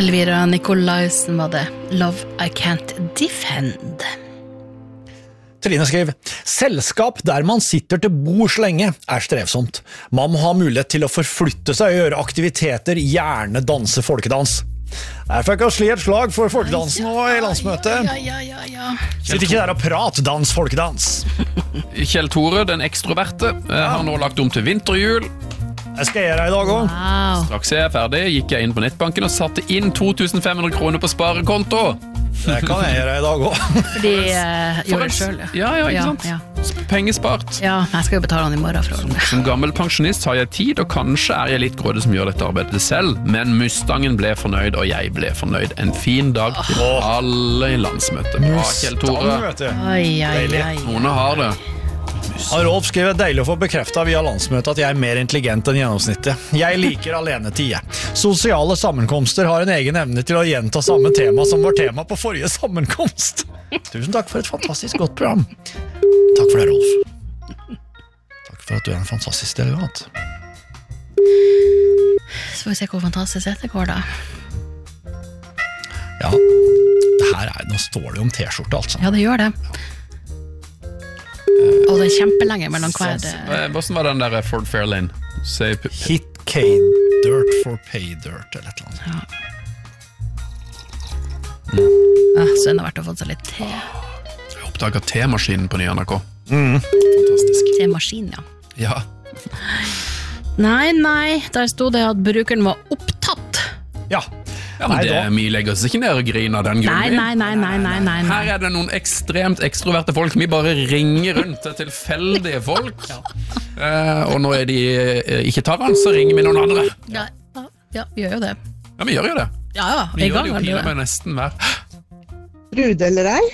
Elvira Nikolaisen var det. Love I Can't Defend. Trine skriver, selskap der man sitter til bords lenge strevsomt. Man må ha mulighet til å forflytte seg og gjøre aktiviteter, gjerne danse folkedans. Jeg fikk å sli et slag for folkedansen og i landsmøtet. Ja. Sitter ikke der og prat, dans, folkedans. Kjell Tore, den ekstroverte, har nå lagt om til vinterhjul. Jeg skal gjøre det i dag også. Wow. Straks jeg ferdig, gikk jeg inn på nettbanken og satte inn 2500 kroner på sparekonto. Det kan jeg gjøre i dag også. Fordi gjorde det selv. Ja, ikke sant? Ja. Pengespart. Ja, jeg skal jo betale han i morgen for det. Som gammel pensjonist har jeg tid, og kanskje jeg litt grådig som gjør dette arbeidet selv, men Mustangen ble fornøyd, og jeg ble fornøyd. En fin dag til alle i landsmøtet. Bra, Kjell Tore. Ai. Noen har det. Rolf skriver, deilig å få bekreftet via landsmøtet at jeg mer intelligent enn gjennomsnittet. Jeg liker alenetid. Sosiale sammenkomster har en egen evne til å gjenta samme tema som var tema på forrige sammenkomst. Tusen takk for et fantastisk godt program. Takk for det, Rolf. Takk for at du en fantastisk delegat. Så får vi se hvor fantastisk dette går da. Ja, det her nå står det jo om t-skjorte altså. Ja, det gjør det. Og det kjempelenge mellom hver... Hvordan var den der Ford Fairlane? Hit K-dirt for pay dirt, eller et eller annet. Så den har vært å få seg litt te. Jeg oppdaget te-maskinen på nye NRK. Fantastisk. Te-maskin, Ja. Nei, der stod det at brukeren var opptatt. Ja, men vi legger oss ikke ned og griner av den grunnen. Nei. Her er det noen ekstremt ekstroverte folk. Vi bare ringer rundt til tilfeldige folk. Og når de ikke tar an, så ringer vi noen andre. Ja, vi gjør jo det. Ja, vi gjør jo det. Ja, vi gjør det jo pile med nesten hver. Rude eller ei?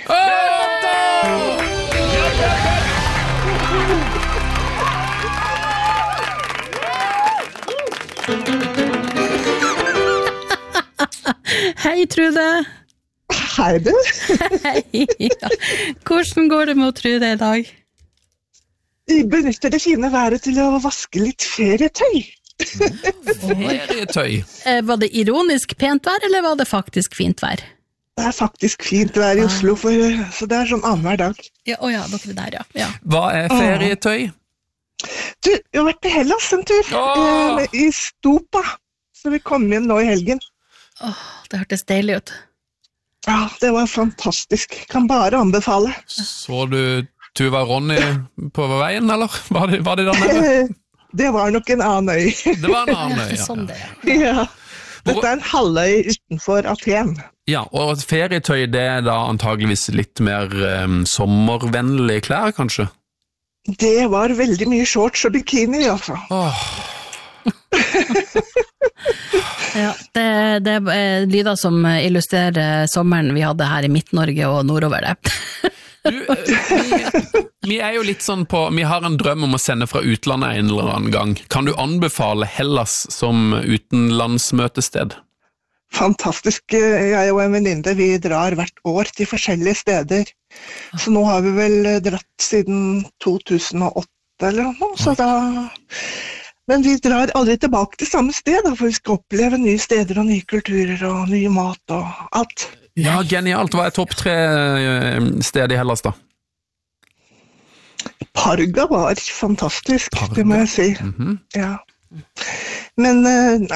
Hei, Trude. Hei, du. Hei. Hvordan går det med Trude i dag? Vi benytter det fine været til å vaske litt ferietøy. Ferietøy. Var det ironisk pent vær, eller var det faktisk fint vær? Det faktisk fint vær i Oslo, så det sånn annenhver dag. Ja, dere er der, ja. Hva ferietøy? Du, jeg har vært i Hellas en tur, i Stopa, så vi kom hjem nå i helgen. Det hørtes deilig ut. Ja, det var fantastisk. Kan bare anbefale. Så du Tuva og Ronny på veien, eller? Var de der nede? Det var nok en annen øy. Det var en annen øy, ja. Sånn det. Ja. Dette en halvøy utenfor Aten. Ja, og ferietøy, det da antageligvis litt mer sommervennlige klær, kanskje? Det var veldig mye shorts og bikini, altså. Ja, det lyder som illustrerer sommeren vi hadde her i Midt-Norge og nordover det. Vi jo litt sånn vi har en drøm om å sende fra utlandet en eller annen gang. Kan du anbefale Hellas som utenlandsmøtested? Fantastisk. Jeg og en venninne, vi drar hvert år til forskjellige steder. Så nå har vi vel dratt siden 2008 eller noe, så da... Men vi drar aldri tilbake til samme sted, for vi skal oppleve nye steder og nye kulturer og nye mat og alt. Ja, genialt. Hva topp 3 sted i Hellas da? Parga var fantastisk, det må jeg si. Ja. Men